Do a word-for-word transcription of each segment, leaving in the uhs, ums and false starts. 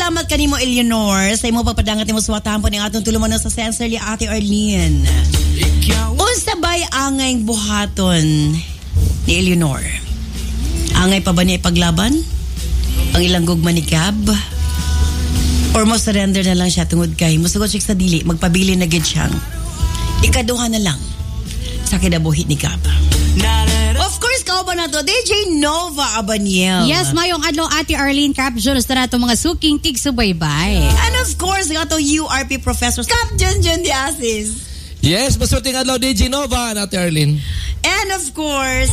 salamat kanimo Eleanor sa imo pagpadangat nimo suwatahan po ning atong tuluman sa sensor li Ate Arlene. Unsa bay angay buhaton ni Eleanor? Angay pa ba niya ipaglaban ang ilang gugma ni Gab? Or mo surrender na lang siya tungod kay musugod siya sa dili, magpabili na gid siyang ikaduha na lang sa kinabuhi ni Gab. Of course, kao ba na to? D J Nova Abaniel. Yes, mayong adlaw Ate Arlene Caption na to mga suking tig-subaybay. And of course, nga to U R P professors Cap John John Diasis. Yes, maswerteng adlaw D J Nova and Ate Arlene. And of course,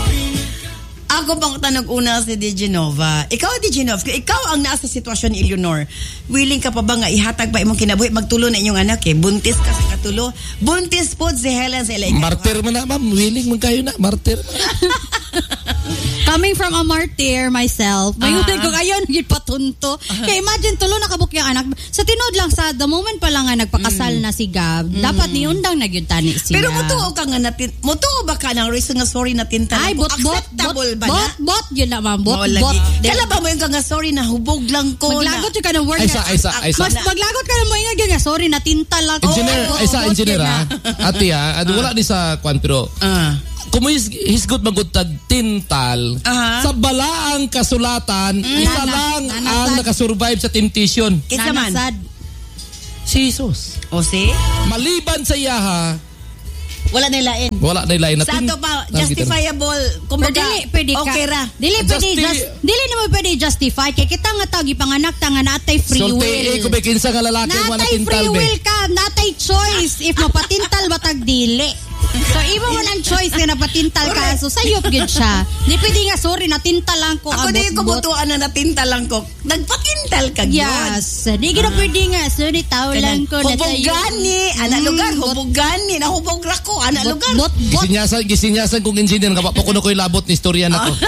ako pang tanong una si D J Nova. Ikaw, D J Nova, ikaw ang nasa sitwasyon ni Eleanor. Willing ka pa ba nga ihatag ba imong kinabuhi? Magtulo na inyong anak eh. Buntis ka sa katulo. Buntis po si Helen sa ilay. Martir man na, ma'am. Willing man kayo na. Martir man. Coming from a martyr myself, mayroon uh-huh. ko ayon gid patunto. Uh-huh. Kaya imagine tulo na kabuk yung anak. Sa tinod lang sa the moment pa lang nga nagpakasal mm. na si Gab, mm. dapat niundang na gyud tani siya. Pero mutuo ka nga natin, mutuo ba ka ng reason nga sorry na tinta? Ay, bot, acceptable bot, ba na? Bot, bot, yun na ma'am. Bot, no, bot. Kala ba mo yung ka nga sorry na hubog lang ko maglagot na. Maglagot ka ng word Aysa, na. Aysa, Aysa. Mas maglagot ka ng mo yung nga sorry na tinta lang. Engineer, oh, Aysa, oh, engineer ha. Ate ha, uh. wala ni sa kwan pero uh. kung his, hisgot magutag tintal, uh-huh. sa balaang kasulatan, mm. isa Nana, lang Nana, ang sad. nakasurvive sa temptation. Kinsa man? Si Jesus. O si? Maliban sa iyaha, wala nilain. Wala nilain. Sa ato pa, justifiable. Kumbaga, dili, pwede ka. Okay ra. Dili, pwede, just, dili naman pwede justify. Kaya kita nga tawag, ipanganak ta nga natay free Sulti, will. Sulti, eh, kung may kinsa nga lalaki, wala natay tintal, free be. will ka, natay choice. If mapatintal batag dili. So, iba mo ng choice nga napatintal ka. So, sayop yun siya. Di pwede nga, sorry, natintal lang ko. Ako na yung kumutuan na natintal lang ko. Nagpatintal ka yun. Yes. Di ka na pwede nga, sorry, tao lang ko. Hubogani. Anak lugar, hubogani. Nahubog ra ko. Anak lugar. Bot, bot. Gisinyasan, gisinyasan kung engineer. Kapag ko na ko'y labot ni istorya na ko.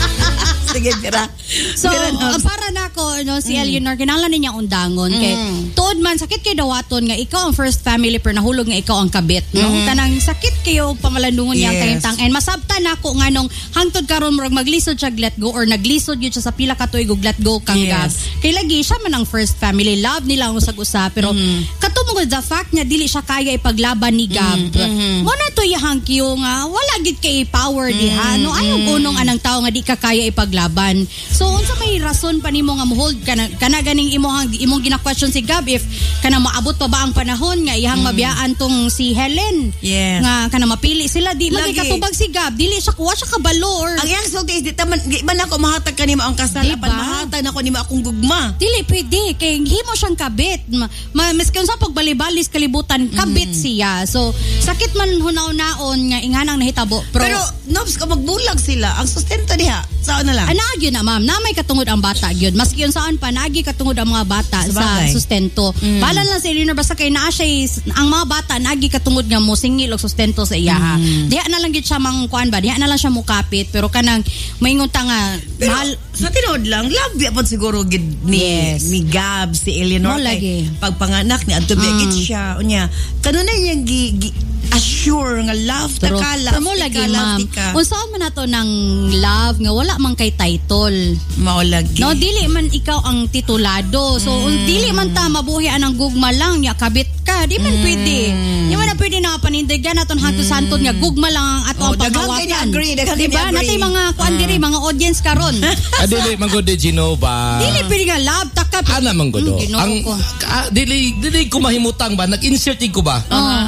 Sige, tira. So, uh, para na ako, no, si mm. Eleanor, kinala niya undangon. Mm. Kay, tuod man, sakit kay dawaton nga, ikaw ang first family, pero nahulog nga ikaw ang kabit. No? Mm. Kanang sakit kayo, pamalandungon yes. niyang kahintang. And masabta na ako nga nung hangtod karon murag maglisod siya let go, or naglisod yun siya sa pila ka tuig, let go kang yes. Gab. Kay lagi, siya man ang first family. Love nila ang usag-usa. Pero, mm. katumugod, the fact niya, dili siya kaya ipaglaban ni Gab. Mm. Mo na to yahang kiyo nga, wala gid kay power mm. diha. No, ayaw mm. unong anang tao nga di ka kaya ipaglaban. So unsa may rason pa nimo nga mo-hold kana kana ganing imong imong gina-question si Gab if kana maabot pa ba ang panahon nga iyang mm. mabiyaan tong si Helen yes. nga kana mapili sila di man katubag si Gab dili siya kuha siya kabalo or ang iyang sulti is di taman di man ako mahatag kanimo ang kasal diba? Apan mahatag nako nimo akong gugma dili pwede kay himo siyang kabit ma, ma miskin sa pagbalibalis kalibutan kabit mm. siya so sakit man hunaw-naon nga inganang nahitabo pero, pero nobs ka magbulag sila ang sustento diha saan na lang ana gyud na ma'am na may katungod ang bata gyud maski yun saan pa naagi katungod ang mga bata sa, sa sustento mm. balan lang sa Eleanor basta kay naa siya ang mga bata naagi katungod nga mo singil og sustento sa iyaha mm. diha na lang gyud siya mang kuan ba diha na lang siya mukapit pero kanang maingon ta nga pero, mahal sa tinod lang love ya pod siguro gid ni yes. ni Gab si Eleanor kay pagpanganak ni adto mm. gid siya unya kanunay niyang gi, gi assure nga love ta ka love mo lagi ma'am unsaon man nato ng love nga wala man kay title mao lagi no dili man ikaw ang titulado so mm. dili man ta mabuhi anang gugma lang ya kabit ka di man mm. pwede di man na pwede na panindigan naton hangtod mm. santod nga gugma lang ang ato oh, ang paghawakan agree diba natay mga kuan diri mga audience karon dili man gud Genova dili pwede nga love takap ana man gud ang dili dili ko mahimutang ba nag-insert ko ba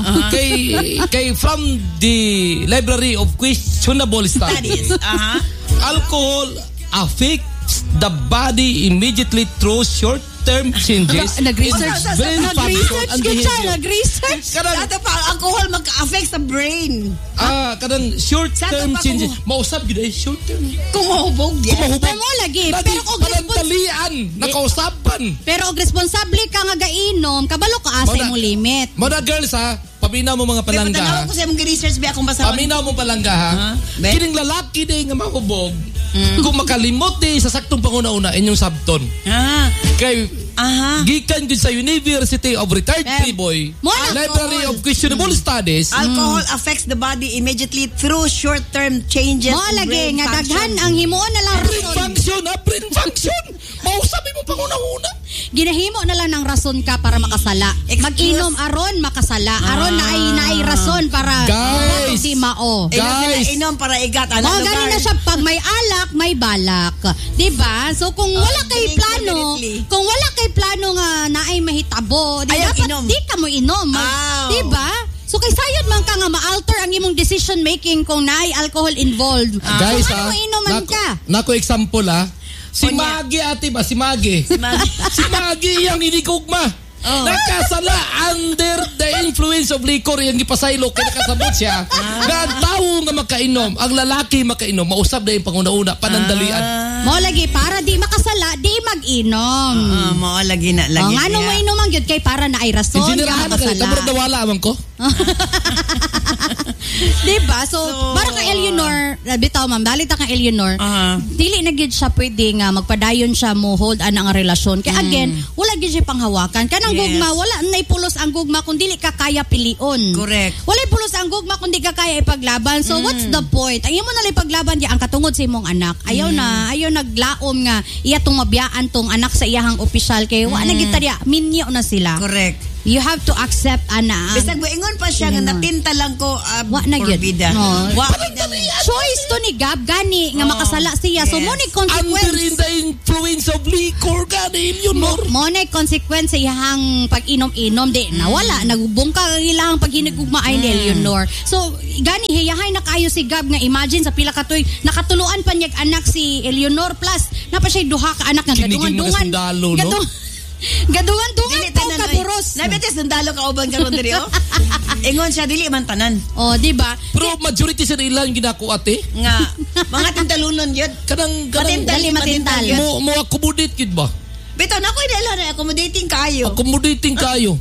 kay kay from the library of questionable studies uh-huh. alcohol affects the body immediately through short-term changes nag-research nag-research ka siya nag-research kada pa ang alcohol mag-affect sa brain ah kadang short-term changes mausap gid ay short-term kung mahubog di pero mo lagi pero og talian nakausapan pero og responsable ka nga gainom kabalo ka asa imong limit mo na girls ha paminaw mo mga palangga. Pero patanaw ko sa imong research ba akong basahan. Paminaw mo palangga ha. Uh-huh. Kining lalaki day nga mahubog. Mm. Kung makalimot day sa saktong panguna-una inyong sabton. Ah. Kay aha. Gikan gud sa University of Retired eh, Playboy. Library of Questionable mm. Studies. Alcohol mm. affects the body immediately through short-term changes. Mo lagi nga daghan ang himuon na lang brain function, ah, brain function. Mausabi mo panguna-una. ginahimo na lang ng rason ka para makasala. Mag-inom aron makasala. Aron na ay na ay rason para guys, di mao. Guys, inom para igat ano lugar. Gani na siya pag may alak, may balak. Diba? So kung wala kay plano, kung wala kay plano nga naay mahitabo, di dapat di ka mo inom. Oh. Diba? So kay sayod man ka nga ma-alter ang imong decision making kung naay alcohol involved. Ah. Guys, so, ano mo inuman nako, ka? Nako example ah. Si Magi ate ba? Si Magi. Si Magi, si Magi yung inikugma. Oh. Nakasala under the influence of liquor yung gipasaylo kaya nakasabot siya. Ah. Nga tao nga makainom, ang lalaki makainom, mausap na yung panguna-una, panandalian. Ah. Mo lagi para di makasala, di mag-inom. Uh, mo lagi na lagi. Oh, nga nung mo inom ang gyud kay para na ay rason ka makasala. Tabor na wala man ko. Diba? So, so para ka Eleanor, bitaw ma'am, dali ta ka Eleanor, uh-huh. dili na gyud siya pwede nga magpadayon siya mo hold an ang relasyon. Kaya mm. again, wala gyud siya panghawakan. Kanang yes. gugma, wala nay pulos ang gugma kung dili ka kaya pilion. Correct. Wala pulos ang gugma kung di ka kaya ipaglaban. So, mm. what's the point? Ang imo na lang ipaglaban di ang katungod sa imong anak. Ayaw mm. na, ayaw naglaom nga iya tong mabiyaan tong anak sa iyahang opisyal kay wa mm. na gitarya, minyo na sila. Correct. You have to accept ana. Bisag moingon pa siya nga natinta lang ko uh, wa na gyud. No. Wa choice to ni Gab gani nga oh. makasala siya. Yes. So mo ni consequence. Under in the influence of liquor gani yun mo. Mo ni consequence sa iyang pag-inom-inom di na wala nagbungka ang ilang paghinigugma ay ni Eleanor. So gani hiyahay na kayo si Gab nga imagine sa pila ka tuig nakatuluan pa niyag anak si Eleanor plus na pa siya duha ka anak nga gadungan-dungan. Gadungan Gadungan-dungan po kaburos. Nabitis sundalo ka uban karon diri oh. Ingon siya dili man tanan. Oh, di ba? Pero majority sa ilang ginako ate nga mga tintalunon yun. Kanang matintal matintal. Mo mo accommodate gid ba? Bitaw na ko ila na accommodating kayo. Accommodating kayo.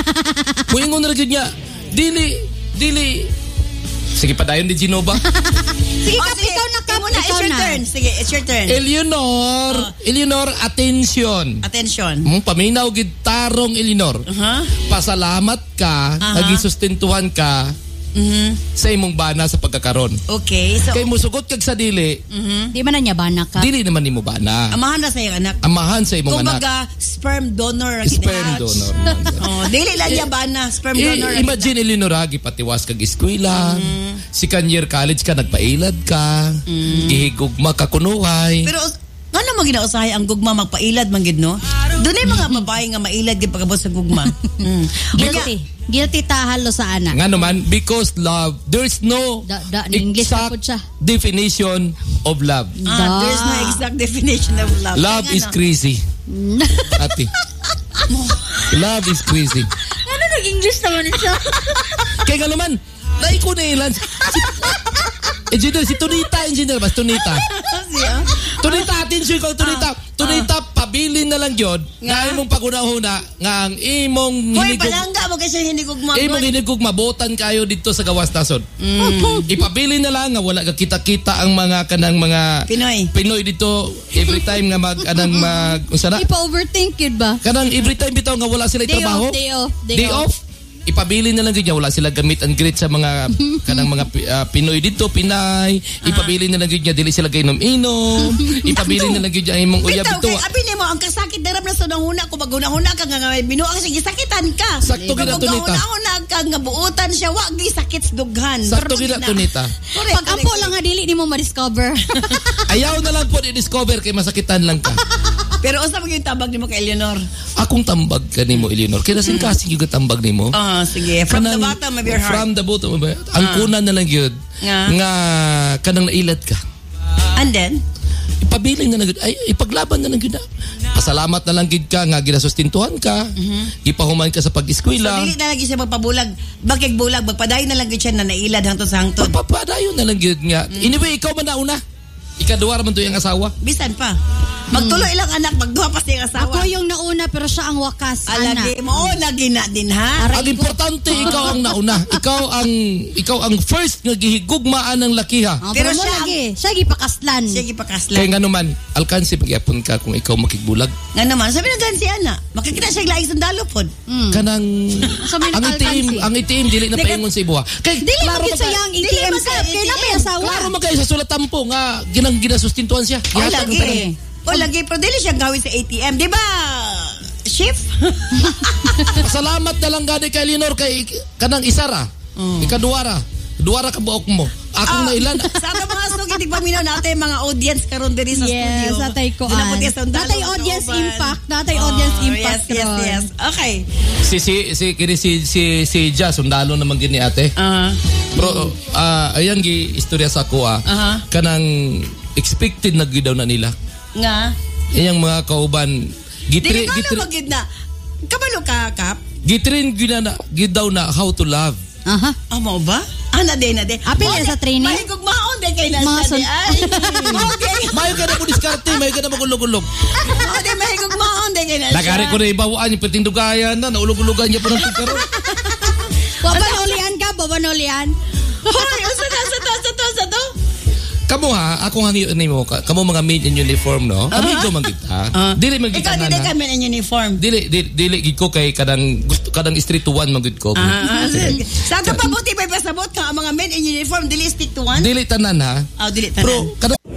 Mo ingon ra gid niya. Dili dili sige padayon di Genova. Sige, oh, sige, ikaw na ka muna. It's your na. turn. Sige, it's your turn. Eleanor, oh. Eleanor, attention. Attention. Mm, paminaw gid tarong Eleanor. Uh-huh. Pasalamat ka, uh-huh. nagisustentuhan ka. Mm-hmm. Sa imong bana sa pagkakaron. Okay. So, kay musugot kag sa dili. Mm-hmm. Di man na niya bana ka. Dili naman nimo bana. Amahan na sa iyong anak. Amahan sa imong anak. Kumbaga, sperm donor. Sperm donor. Oh, dili lang niya bana. Sperm eh, donor. Imagine Eleanor, gipatiwas kag eskwela. Mm-hmm. Second year college ka, nagpailad ka. Mm-hmm. Gihigugma ka kunuhay. Pero nga naman ginausahay ang gugma magpailad man gid no? Doon ay mga babae nga mailad gid pagabot sa gugma. mm. Guilty. Guilty ta halo sa ana. Nga naman because love there's no da, da, exact definition of love. Ah, there's no exact definition of love. Love is crazy. Ati. Love is crazy. Ano nag-English naman siya? Kaya nga naman, dahil ko na ilan. Engineer, si Tunita, engineer ba? Tunita. Tunita, attention ko, Tunita. Tunita, pabilin na lang yun. Nga imong pagunahuna, nga ang imong hinigug... Hoy, palangga mo kasi hinigugma. Imong hinigugma, botan kayo dito sa gawas nason. Mm. Ipabilin na lang nga wala ka kita-kita ang mga kanang mga... Pinoy. Pinoy dito, every time nga mag... Anang mag... Unsana? Ipa-overthink yun ba? Kanang every time bitaw nga wala sila trabaho. Day off, day off. Day off. Ipabilin na lang ganyan, wala sila gamit and greet sa mga kanang mga uh, Pinoy dito, Pinay. Ipabilin na lang ganyan, dili sila gainom-inom. Ipabilin na lang ganyan imong uyab dito. Bitaw, abi nimo ang kasakit darab na sa nahuna ko maguna-huna ka nga binuang sige sakitan ka. Sakto gid ato nita. Maguna-huna ka nga buutan siya, wa gi sakit sa dughan. Sakto gid ato nita. Pag ampo lang nga dili nimo ma-discover. Ayaw na lang po i-discover kay masakitan lang ka. Pero usa mo yung tambag nimo kay Eleanor? Akong tambag ka nimo, Eleanor. Kaya sin kasing yung tambag nimo. Ah, uh, sige. From kanang, the bottom of your heart. From the bottom of your heart. Ang uh. kuna na lang yun. Yeah. Nga kanang nailad ka. And then? Ipabiling na lang yun. Ay, ipaglaban na lang yun. Pasalamat na lang yun ka. Nga ginasustintuhan ka. Mm-hmm. Ipahuman ka sa pag-eskwela. So, dili na lang yun siya magpabulag. Bakit bulag? Magpadayon na lang yun siya na nailad hangtod sa hangtod. Magpapadayon na lang yun nga. Mm-hmm. Anyway, ikaw man nauna. Ikaduwa raman to yung asawa. Bisan pa. Magtuloy lang anak, magduha pa siya asawa. Ako yung nauna pero siya ang wakas. Alagi mo, oh, lagi na din ha. Ang importante ikaw ang nauna. Ikaw ang ikaw ang first nga gihigugmaan ng lakiha. Oh, pero, pero siya lagi, siya gipakaslan. Siya gipakaslan. Kaya nga naman, alkansi pagyapon ka kung ikaw makigbulag. Nga naman, sabi na gansi ana. Makikita siya laing sandalo pod. Mm. Kanang ang itim, ang itim dili na paingon sa ibuha. Kay dili mo sa yang A T M sa kay na may asawa. Klaro man kay sa sulatan po nga ginang ginasustintuhan siya. Oh, lagi. O lagi, pero dili siya gawin sa A T M, di ba? shift. Pasalamat na lang gani kay Leonor kay kanang isara. Mm. Ikaduwara. Duwara ka buok mo. Akong Ah, nailan. sa ato mga sugitig paminaw natin mga audience karon diri sa Yes, studio. natay ko an. Natay audience impact, natay audience impact. Yes, yes, yes. Okay. Si si si kini si si si Jazz sundalo naman gini ate. Uh-huh. Bro, ah ayan gi istorya sa ko ah. Uh-huh. Kanang expected na gidaw na nila. Nga. Iyang mga kauban Dili gitri ko gitri na magid na. Kabalo ka, Kap? gitrin gina na gidaw na how to love. Aha. Ah, mo ba? Ah, na din, na din. Apil yan sa training? Mahigog maon, de kay nasa Mga di. sun- Ay, okay. Mayo ka na mo diskarte, mayo ka na magulog-ulog. Oh, de mahigog maon, de kay nasa. Lagari ko na ibawaan yung patindugayan na, naulog-ulogan niya po ng pagkaroon. Babanolian ka, babanolian. Hoy, usa na sa to, sa to, sa to. Kamo ha, ako hangi ni mo, ka- kamo mga maid in uniform no? Amigo man kita. Uh-huh. Dili man Ikaw, kita di na. kami in uniform. Dili dili dili gid ko kay kadang gusto kadang street to one man gid ko. Ah, sige. Sa kapabuti pa pasabot ka ang mga men in uniform, dili stick to one? Dili tanan ha. Oh, dili Pero tanan. kadang